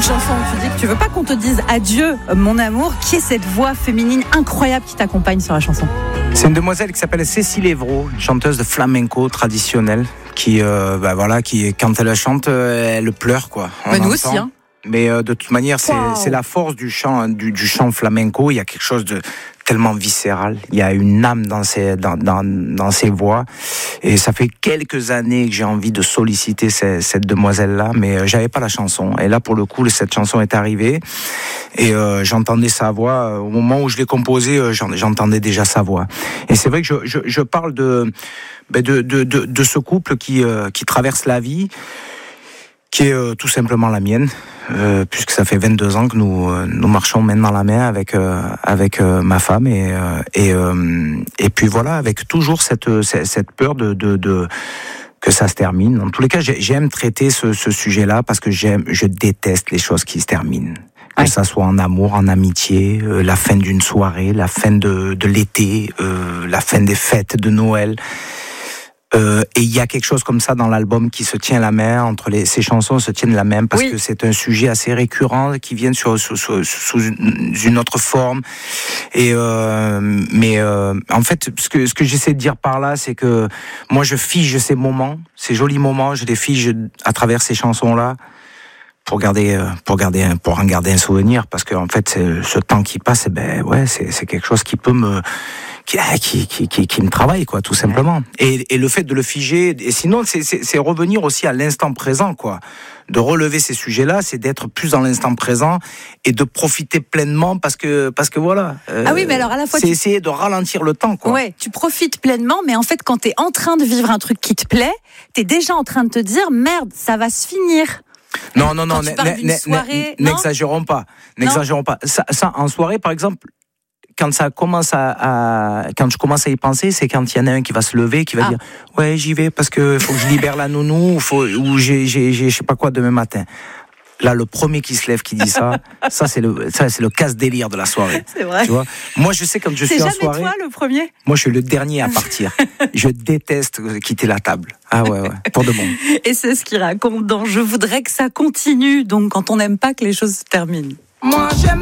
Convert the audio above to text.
chanson où tu dis que tu veux pas qu'on te dise adieu, mon amour. Qui est cette voix féminine incroyable qui t'accompagne sur la chanson? C'est une demoiselle qui s'appelle Cécile Evrault, une chanteuse de flamenco traditionnelle, qui quand elle chante, elle pleure, quoi. Mais nous aussi, hein. Mais de toute manière, c'est la force du chant flamenco. Il y a quelque chose de tellement viscéral. Il y a une âme dans ses voix. Et ça fait quelques années que j'ai envie de solliciter cette demoiselle-là, mais j'avais pas la chanson. Et là, pour le coup, cette chanson est arrivée. Et j'entendais sa voix. Au moment où je l'ai composée, j'entendais déjà sa voix. Et c'est vrai que je parle de ce couple qui traverse la vie, qui est tout simplement la mienne, puisque ça fait 22 ans que nous marchons main dans la main avec ma femme et puis voilà, avec toujours cette peur de que ça se termine. En tous les cas, j'aime traiter ce sujet-là parce que je déteste les choses qui se terminent. Que ça soit en amour, en amitié, la fin d'une soirée, la fin de l'été, la fin des fêtes de Noël. Et il y a quelque chose comme ça dans l'album qui se tient la main, ces chansons se tiennent la main parce que c'est un sujet assez récurrent qui vient sous une autre forme. Et en fait, ce que j'essaie de dire par là, c'est que moi je fige ces moments, ces jolis moments, je les fige à travers ces chansons-là pour en garder un souvenir, parce que en fait ce temps qui passe, c'est quelque chose qui peut qui me travaille, quoi, tout simplement. Et le fait de le figer, et sinon c'est revenir aussi à l'instant présent, quoi. De relever ces sujets-là, c'est d'être plus dans l'instant présent et de profiter pleinement parce que voilà. Oui, mais alors à la fois c'est essayer de ralentir le temps, quoi. Ouais, tu profites pleinement, mais en fait quand t'es en train de vivre un truc qui te plaît, t'es déjà en train de te dire merde, ça va se finir. Non, n'exagérons pas. Ça, en soirée, par exemple, quand je commence à y penser, c'est quand il y en a un qui va se lever, qui va dire ouais, j'y vais parce que faut que je libère la nounou, ou j'ai je sais pas quoi demain matin. Là, le premier qui se lève, qui dit ça c'est le casse-délire de la soirée. C'est vrai. Tu vois, moi, je sais quand je suis en soirée. C'est jamais toi le premier. Moi, je suis le dernier à partir. Je déteste quitter la table. Ah ouais, pour de bon. Et c'est ce qu'il raconte dans Je voudrais que ça continue. Donc, quand on n'aime pas que les choses se terminent. Moi, j'aime